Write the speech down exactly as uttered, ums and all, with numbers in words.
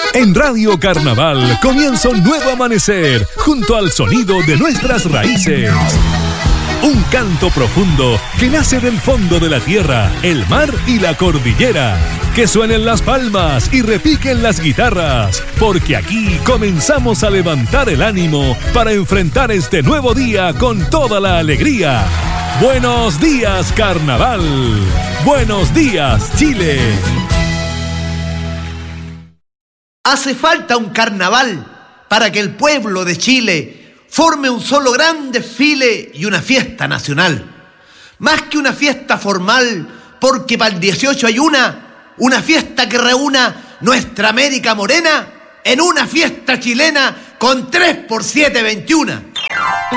En Radio Carnaval comienza un nuevo amanecer junto al sonido de nuestras raíces. Un canto profundo que nace del fondo de la tierra, el mar y la cordillera. Que suenen las palmas y repiquen las guitarras, porque aquí comenzamos a levantar el ánimo para enfrentar este nuevo día con toda la alegría. Buenos días, Carnaval. Buenos días, Chile. Hace falta un carnaval para que el pueblo de Chile forme un solo gran desfile y una fiesta nacional. Más que una fiesta formal, porque para el dieciocho hay una, una fiesta que reúna nuestra América morena en una fiesta chilena con tres por siete veintiuno.